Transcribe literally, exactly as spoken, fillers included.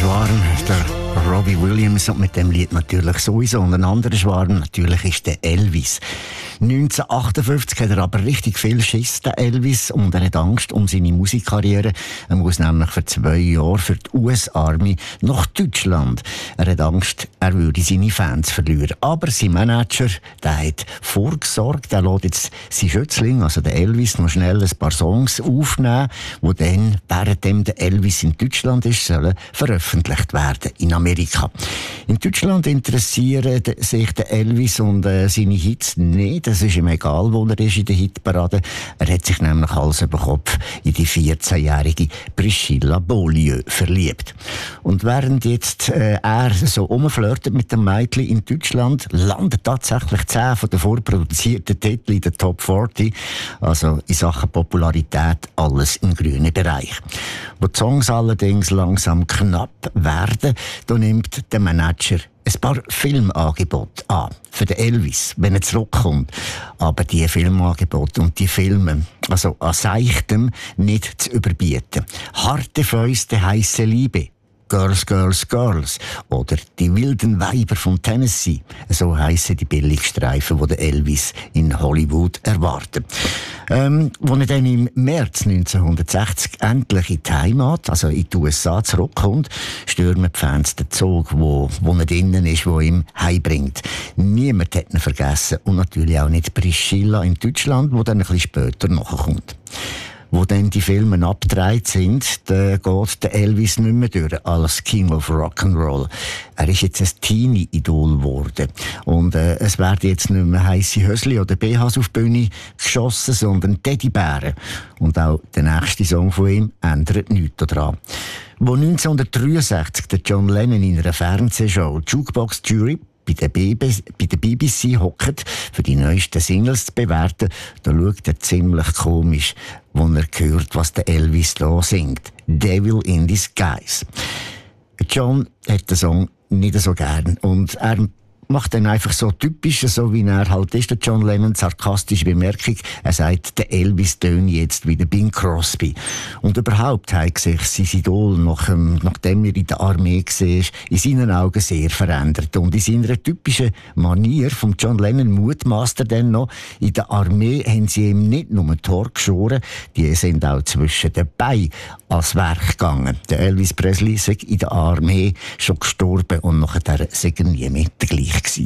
Schwarm, der Robbie Williams, und mit dem Lied natürlich sowieso. Und ein anderer Schwarm natürlich ist der Elvis. neunzehnhundertachtundfünfzig hat er aber richtig viel Schiss, der Elvis, und er hat Angst um seine Musikkarriere. Er muss nämlich für zwei Jahre für die U S-Army nach Deutschland. Er hat Angst, er würde seine Fans verlieren. Aber sein Manager, der hat vorgesorgt. Er lässt jetzt seinen Schützling, also den Elvis, noch schnell ein paar Songs aufnehmen, die dann, währenddem der Elvis in Deutschland ist, sollen veröffentlicht werden in Amerika. In Deutschland interessieren sich der Elvis und äh, seine Hits nicht. Es ist ihm egal, wo er ist in der Hitparade. Er hat sich nämlich Hals über Kopf in die vierzehnjährige Priscilla Beaulieu verliebt. Und während jetzt äh, er so rumflirtet mit dem Mädchen in Deutschland, landen tatsächlich zehn von den vorproduzierten Titeln in der Top vierzig. Also in Sachen Popularität alles im grünen Bereich. Wo die Songs allerdings langsam knapp werden, da nimmt der Manager ein paar Filmangebote an für den Elvis, wenn er zurückkommt. Aber die Filmangebote und die Filme, also an Seichtem nicht zu überbieten. Harte Fäuste, heisse Liebe. Girls, Girls, Girls. Oder die wilden Weiber von Tennessee. So heissen die Billigstreifen, die der Elvis in Hollywood erwartet. Ähm, als er dann im März neunzehnhundertsechzig endlich in die Heimat, also in die U S A, zurückkommt, stürmen die Fans den Zug, wo, wo er drinnen ist, der ihm heimbringt. Niemand hat ihn vergessen. Und natürlich auch nicht Priscilla in Deutschland, wo dann ein bisschen später nachkommt. Wo dann die Filme abgedreht sind, da geht der Elvis nicht mehr durch als King of Rock'n'Roll. Er ist jetzt ein Teenie-Idol geworden. Und äh, es werden jetzt nicht mehr heisse Hösli oder B Hs auf die Bühne geschossen, sondern Teddybären. Und auch der nächste Song von ihm ändert nichts daran. Wo neunzehnhundertdreiundsechzig der John Lennon in einer Fernsehshow Jukebox Jury bei der B B C hockt, für die neuesten Singles zu bewerten, da schaut er ziemlich komisch, wenn er hört, was der Elvis da singt. Devil in Disguise. John hat den Song nicht so gern und er macht dann einfach so typisch, so wie er halt ist, der John Lennon, sarkastische Bemerkung. Er sagt, der Elvis töne jetzt wie der Bing Crosby. Und überhaupt hat sich sein Idol, nach, ähm, nachdem er in der Armee war, in seinen Augen sehr verändert. Und in seiner typischen Manier von John Lennon mutmaßt er dann noch, in der Armee haben sie ihm nicht nur ein Tor geschoren, die sind auch zwischen den Beinen ans Werk gegangen. Der Elvis Presley sei in der Armee schon gestorben und nachher sei er nie mehr der gleiche gewesen.